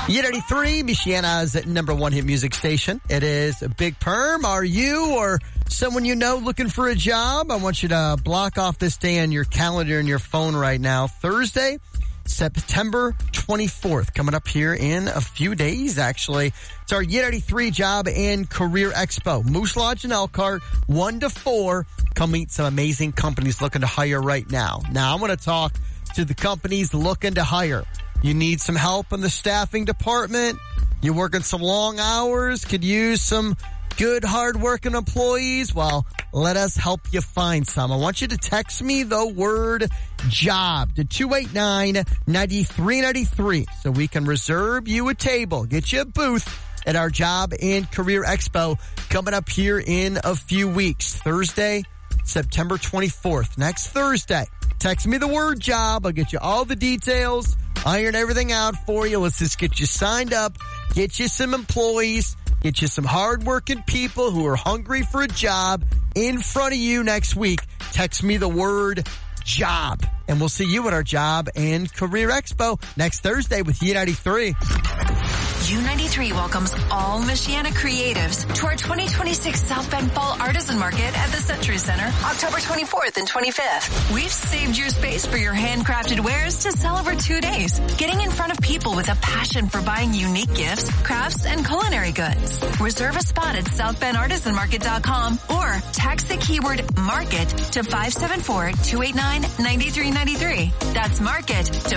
Year 93, Michiana's number one hit music station. It is Big Perm. Are you or someone you know looking for a job? I want you to block off this day on your calendar and your phone right now. Thursday, September 24th, coming up here in a few days, actually. It's our Year 93 Job and Career Expo. Moose Lodge in Elkhart, 1 to 4. Come meet some amazing companies looking to hire right now. Now, I'm going to talk to the companies looking to hire. You need some help in the staffing department. You're working some long hours. Could use some good, hard-working employees. Well, let us help you find some. I want you to text me the word job to 289-9393 so we can reserve you a table, get you a booth at our Job and Career Expo coming up here in a few weeks. Thursday, September 24th, next Thursday. Text me the word job. I'll get you all the details, iron everything out for you. Let's just get you signed up, get you some employees, get you some hardworking people who are hungry for a job in front of you next week. Text me the word job, and we'll see you at our Job and Career Expo next Thursday with U93. U93 welcomes all Michiana creatives to our 2026 South Bend Fall Artisan Market at the Century Center, October 24th and 25th. We've saved your space for your handcrafted wares to sell over 2 days, getting in front of people with a passion for buying unique gifts, crafts, and culinary goods. Reserve a spot at southbendartisanmarket.com or text the keyword market to 574-289-9393. That's market to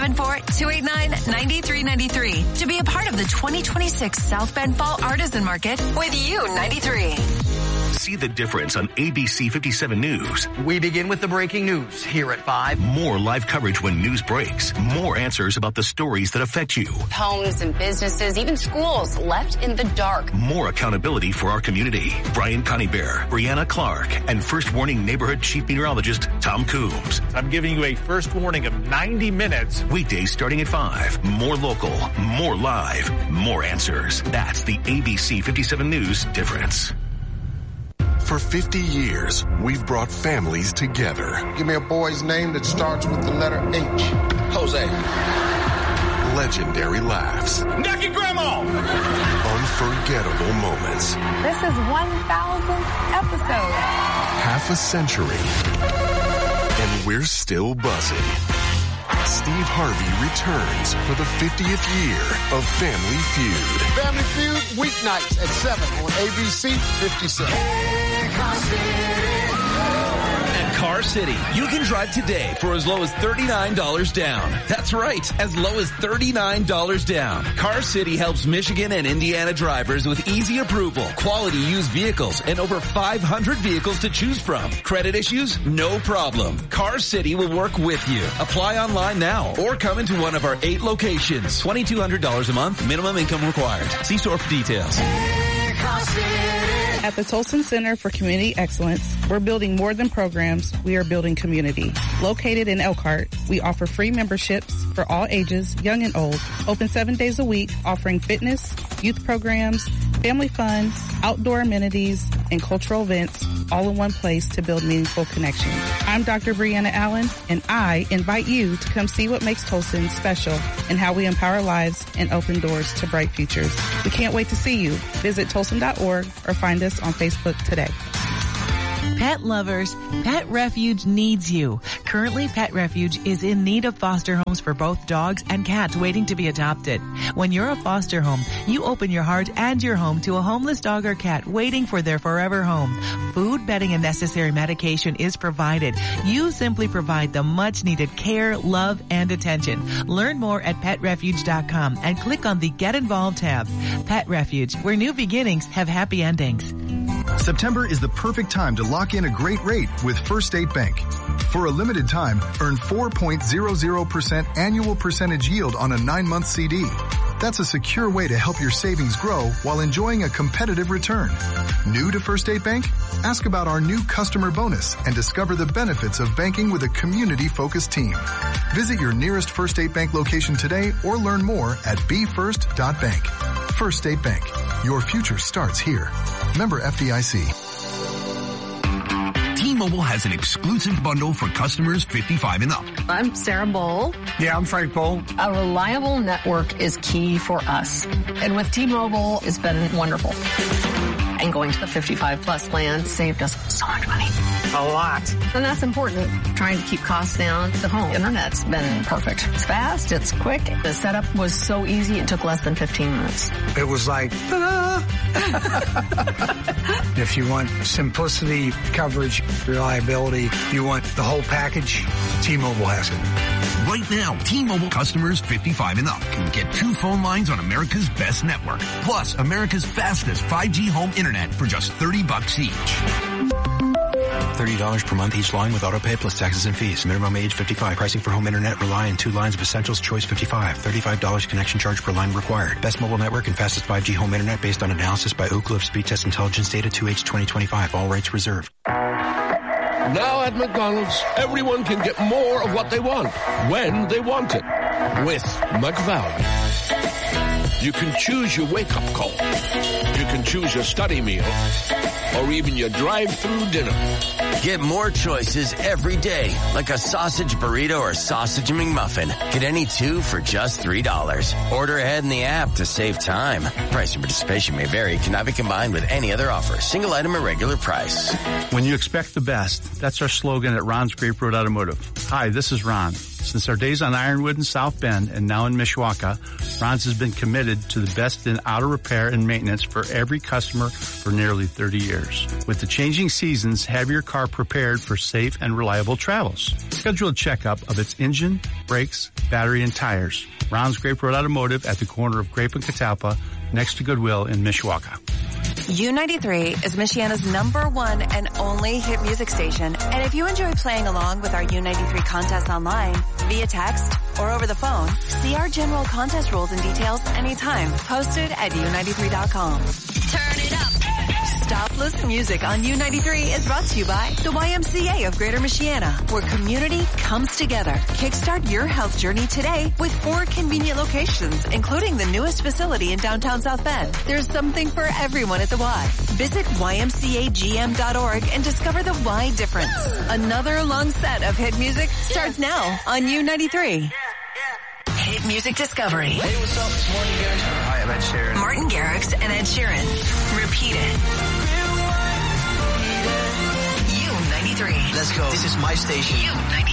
574-289-9393 to be a part of the 2026 South Bend Fall Artisan Market with U93. See the difference on ABC 57 News. We begin with the breaking news here at 5. More live coverage when news breaks. More answers about the stories that affect you. Homes and businesses, even schools, left in the dark. More accountability for our community. Brian Conybeare, Brianna Clark, and First Warning Neighborhood Chief Meteorologist Tom Coombs. I'm giving you a first warning of 90 minutes. Weekdays starting at 5. More local, more live, more answers. That's the ABC 57 News difference. For 50 years, we've brought families together. Give me a boy's name that starts with the letter H. Jose. Legendary laughs. Knock your grandma! Unforgettable moments. This is 1,000 episodes. Half a century. And we're still buzzing. Steve Harvey returns for the 50th year of Family Feud. Family Feud, weeknights at 7 on ABC 57. At Car City, you can drive today for as low as $39 down. That's right, as low as $39 down. Car City helps Michigan and Indiana drivers with easy approval, quality used vehicles, and over 500 vehicles to choose from. Credit issues? No problem. Car City will work with you. Apply online now or come into one of our 8 locations. $2,200 a month, minimum income required. See store for details. At the Tolson Center for Community Excellence, we're building more than programs, we are building community. Located in Elkhart, we offer free memberships for all ages, young and old, open 7 days a week, offering fitness, youth programs, family fun, outdoor amenities, and cultural events all in one place to build meaningful connections. I'm Dr. Brianna Allen, and I invite you to come see what makes Tolson special and how we empower lives and open doors to bright futures. We can't wait to see you. Visit Tolson.org or find us on Facebook today. Pet lovers, Pet Refuge needs you. Currently, Pet Refuge is in need of foster homes for both dogs and cats waiting to be adopted. When you're a foster home, you open your heart and your home to a homeless dog or cat waiting for their forever home. Food, bedding, and necessary medication is provided. You simply provide the much-needed care, love, and attention. Learn more at PetRefuge.com and click on the Get Involved tab. Pet Refuge, where new beginnings have happy endings. September is the perfect time to lock in a great rate with First State Bank. For a limited time, earn 4.00% annual percentage yield on a 9-month CD. That's a secure way to help your savings grow while enjoying a competitive return. New to First State Bank? Ask about our new customer bonus and discover the benefits of banking with a community-focused team. Visit your nearest First State Bank location today or learn more at befirst.bank. First State Bank. Your future starts here. Member FDIC. Teen T-Mobile has an exclusive bundle for customers 55 and up. I'm Sarah Bowl. Yeah, I'm Frank Bowl. A reliable network is key for us. And with T-Mobile, it's been wonderful. And going to the 55 plus plan saved us so much money. A lot. And that's important. Trying to keep costs down. The home internet's been perfect. It's fast. It's quick. The setup was so easy. It took less than 15 minutes. It was like, ta-da! If you want simplicity, coverage, reliability, you want the whole package, T-Mobile has it. Right now, T-Mobile customers 55 and up can get 2 phone lines on America's best network. Plus, America's fastest 5G home internet for just $30 each. $30 per month each line with autopay plus taxes and fees. Minimum age 55. Pricing for home internet rely on 2 lines of Essentials Choice 55. $35 connection charge per line required. Best mobile network and fastest 5G home internet based on analysis by Ookla of Speed Test Intelligence data 2H 2025. All rights reserved. Now at McDonald's, everyone can get more of what they want, when they want it, with McValue. You can choose your wake-up call. You can choose your study meal, or even your drive-through dinner. Get more choices every day, like a sausage burrito or sausage McMuffin. Get any 2 for just $3. Order ahead in the app to save time. Price and participation may vary. Cannot be combined with any other offer. Single item at regular price. When you expect the best, that's our slogan at Ron's Grape Road Automotive. Hi, this is Ron. Since our days on Ironwood and South Bend and now in Mishawaka, Ron's has been committed to the best in auto repair and maintenance for every customer for nearly 30 years. With the changing seasons, have your car prepared for safe and reliable travels. Schedule a checkup of its engine, brakes, battery, and tires. Ron's Grape Road Automotive at the corner of Grape and Catalpa, next to Goodwill in Mishawaka. U93 is Michiana's #1 and only hit music station. And if you enjoy playing along with our U93 contests online, via text, or over the phone, see our general contest rules and details anytime. Posted at U93.com. Turn it up. Stopless Music on U93 is brought to you by the YMCA of Greater Michiana, where community comes together. Kickstart your health journey today with 4 convenient locations, including the newest facility in downtown South Bend. There's something for everyone at the Y. Visit ymcagm.org and discover the Y difference. Another long set of hit music starts now on U93. Hit Music Discovery. Hey, what's up? It's Martin Garrix. Hi, I'm Ed Sheeran. Martin Garrix and Ed Sheeran. Repeat it. U93. Let's go. This is my station. U93.